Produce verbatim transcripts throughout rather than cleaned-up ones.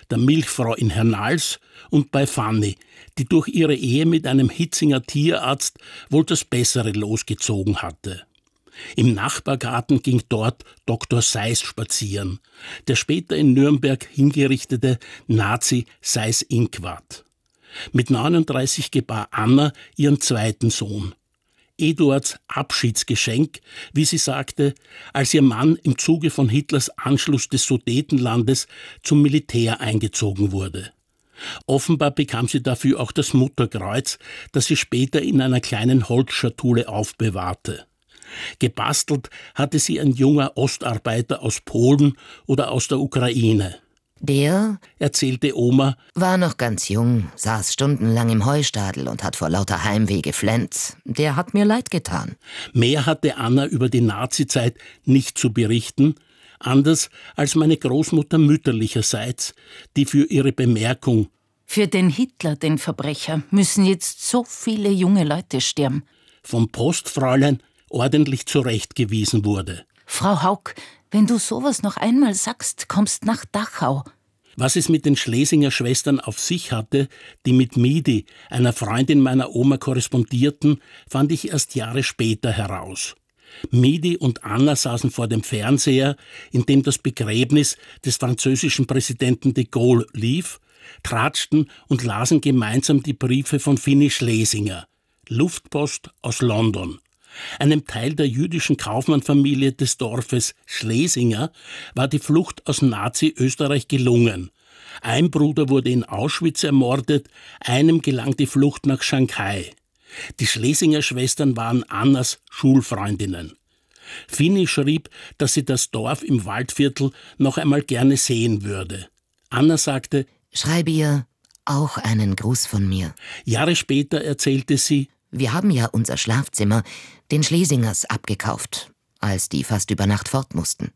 der Milchfrau in Hernals und bei Fanny, die durch ihre Ehe mit einem Hitzinger Tierarzt wohl das bessere losgezogen hatte. Im Nachbargarten ging dort Doktor Seiss spazieren, der später in Nürnberg hingerichtete Nazi Seyß-Inquart. Mit neununddreißig gebar Anna ihren zweiten Sohn. Eduards Abschiedsgeschenk, wie sie sagte, als ihr Mann im Zuge von Hitlers Anschluss des Sudetenlandes zum Militär eingezogen wurde. Offenbar bekam sie dafür auch das Mutterkreuz, das sie später in einer kleinen Holzschatulle aufbewahrte. Gebastelt hatte sie ein junger Ostarbeiter aus Polen oder aus der Ukraine. Der, erzählte Oma, war noch ganz jung, saß stundenlang im Heustadel und hat vor lauter Heimweh geflennt. Der hat mir leid getan. Mehr hatte Anna über die Nazizeit nicht zu berichten, anders als meine Großmutter mütterlicherseits, die für ihre Bemerkung »Für den Hitler, den Verbrecher, müssen jetzt so viele junge Leute sterben«, vom Postfräulein ordentlich zurechtgewiesen wurde. »Frau Haug, wenn du sowas noch einmal sagst, kommst nach Dachau.« Was es mit den Schlesinger Schwestern auf sich hatte, die mit Midi, einer Freundin meiner Oma, korrespondierten, fand ich erst Jahre später heraus. Midi und Anna saßen vor dem Fernseher, in dem das Begräbnis des französischen Präsidenten de Gaulle lief, tratschten und lasen gemeinsam die Briefe von Finny Schlesinger, Luftpost aus London. Einem Teil der jüdischen Kaufmannfamilie des Dorfes Schlesinger war die Flucht aus Nazi-Österreich gelungen. Ein Bruder wurde in Auschwitz ermordet, einem gelang die Flucht nach Shanghai. Die Schlesinger Schwestern waren Annas Schulfreundinnen. Finny schrieb, dass sie das Dorf im Waldviertel noch einmal gerne sehen würde. Anna sagte, »Schreibe ihr auch einen Gruß von mir.« Jahre später erzählte sie, »Wir haben ja unser Schlafzimmer den Schlesingers abgekauft, als die fast über Nacht fort mussten.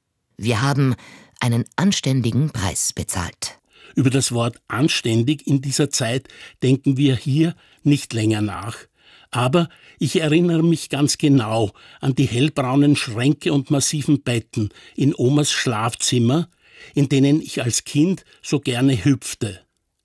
Wir haben einen anständigen Preis bezahlt.« Über das Wort anständig in dieser Zeit denken wir hier nicht länger nach. Aber ich erinnere mich ganz genau an die hellbraunen Schränke und massiven Betten in Omas Schlafzimmer, in denen ich als Kind so gerne hüpfte.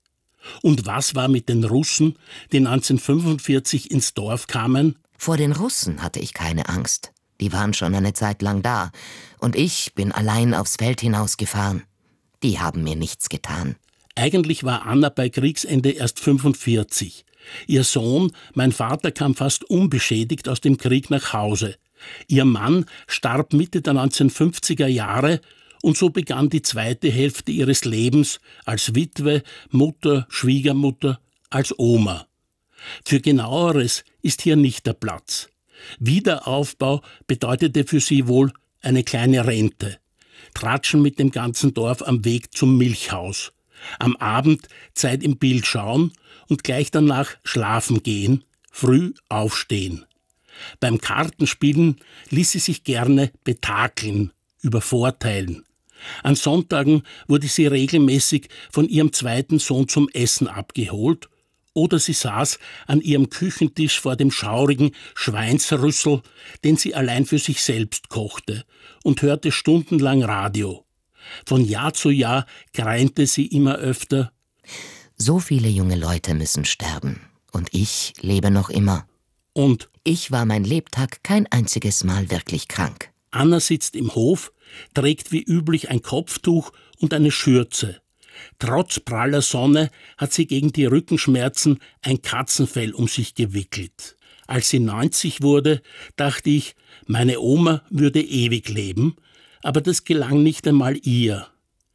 Und was war mit den Russen, die neunzehnhundertfünfundvierzig ins Dorf kamen? Vor den Russen hatte ich keine Angst. Die waren schon eine Zeit lang da. Und ich bin allein aufs Feld hinausgefahren. Die haben mir nichts getan. Eigentlich war Anna bei Kriegsende erst fünfundvierzig. Ihr Sohn, mein Vater, kam fast unbeschädigt aus dem Krieg nach Hause. Ihr Mann starb Mitte der neunzehnhundertfünfziger Jahre und so begann die zweite Hälfte ihres Lebens als Witwe, Mutter, Schwiegermutter, als Oma. Für Genaueres ist hier nicht der Platz. Wiederaufbau bedeutete für sie wohl eine kleine Rente. Tratschen mit dem ganzen Dorf am Weg zum Milchhaus. Am Abend Zeit im Bild schauen und gleich danach schlafen gehen, früh aufstehen. Beim Kartenspielen ließ sie sich gerne betakeln, übervorteilen. An Sonntagen wurde sie regelmäßig von ihrem zweiten Sohn zum Essen abgeholt oder sie saß an ihrem Küchentisch vor dem schaurigen Schweinsrüssel, den sie allein für sich selbst kochte, und hörte stundenlang Radio. Von Jahr zu Jahr greinte sie immer öfter: So viele junge Leute müssen sterben und ich lebe noch immer. Und ich war mein Lebtag kein einziges Mal wirklich krank. Anna sitzt im Hof, trägt wie üblich ein Kopftuch und eine Schürze. Trotz praller Sonne hat sie gegen die Rückenschmerzen ein Katzenfell um sich gewickelt. Als sie neunzig wurde, dachte ich, meine Oma würde ewig leben, aber das gelang nicht einmal ihr.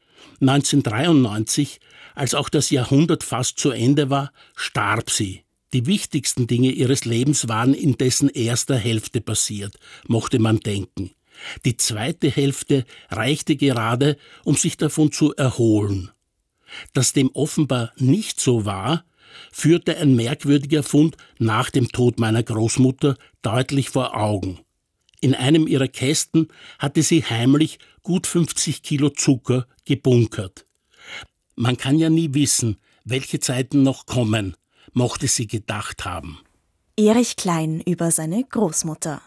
neunzehnhundertdreiundneunzig, als auch das Jahrhundert fast zu Ende war, starb sie. Die wichtigsten Dinge ihres Lebens waren in dessen erster Hälfte passiert, mochte man denken. Die zweite Hälfte reichte gerade, um sich davon zu erholen. Dass dem offenbar nicht so war, führte ein merkwürdiger Fund nach dem Tod meiner Großmutter deutlich vor Augen. In einem ihrer Kästen hatte sie heimlich gut fünfzig Kilo Zucker gebunkert. Man kann ja nie wissen, welche Zeiten noch kommen, mochte sie gedacht haben. Erich Klein über seine Großmutter.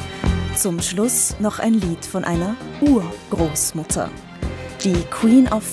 Zum Schluss noch ein Lied von einer Urgroßmutter. Die Queen of